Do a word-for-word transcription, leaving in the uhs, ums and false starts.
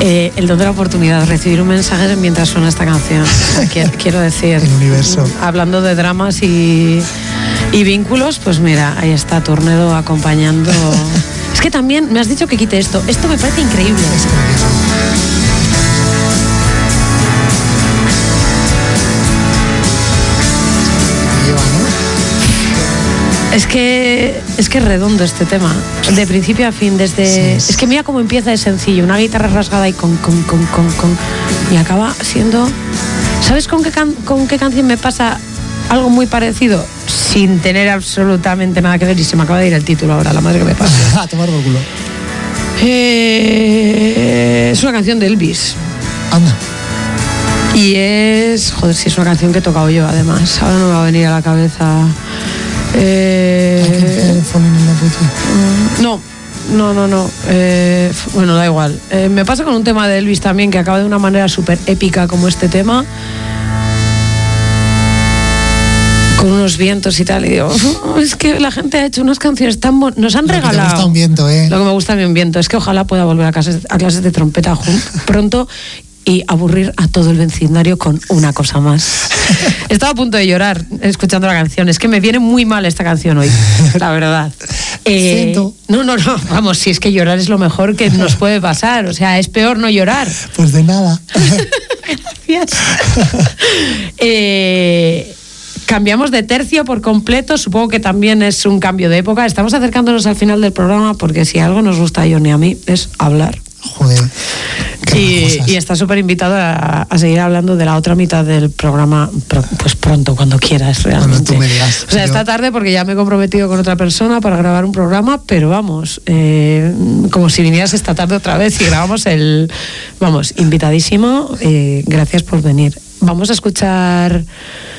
Eh, el don de la oportunidad, recibir un mensaje mientras suena esta canción. O sea, quiero, quiero decir, el universo. Hablando de dramas y, y vínculos, pues mira, ahí está Tornado acompañando. Es que también me has dicho que quite esto. Esto me parece increíble. Es Es que es que es redondo este tema, de principio a fin, desde... Sí, es que mira cómo empieza de sencillo, una guitarra rasgada y con, con, con, con, con... Y acaba siendo... ¿Sabes con qué, can, con qué canción me pasa algo muy parecido? Sin tener absolutamente nada que ver, y se me acaba de ir el título ahora, la madre que me pasa. A tomar por culo. Eh, es una canción de Elvis. Anda. Y es... Joder, sí, es una canción que he tocado yo, además. Ahora no me va a venir a la cabeza... Eh, no, no, no, no. Eh, bueno, da igual. Eh, me pasa con un tema de Elvis también que acaba de una manera súper épica como este tema, con unos vientos y tal. Y digo, oh, es que la gente ha hecho unas canciones tan bonitas. Nos han Lo regalado. Que te gusta un viento, ¿eh? Lo que me gusta a mí un viento es que ojalá pueda volver a clases, a clases de trompeta pronto y aburrir a todo el vecindario con una cosa más. Estaba a punto de llorar escuchando la canción. Es que me viene muy mal esta canción hoy, la verdad. Eh, Siento. No, no, no. Vamos, si es que llorar es lo mejor que nos puede pasar. O sea, es peor no llorar. Pues de nada. Gracias. eh... Cambiamos de tercio por completo, supongo que también es un cambio de época. Estamos acercándonos al final del programa porque si algo nos gusta a Johnny y a mí es hablar. Joder. Y, y está súper invitado a, a seguir hablando de la otra mitad del programa, pues pronto, cuando quieras, realmente. Cuando tú me digas. O sea, esta tarde porque ya me he comprometido con otra persona para grabar un programa, pero vamos, eh, como si vinieras esta tarde otra vez y grabamos el... Vamos, invitadísimo, eh, gracias por venir. Vamos a escuchar...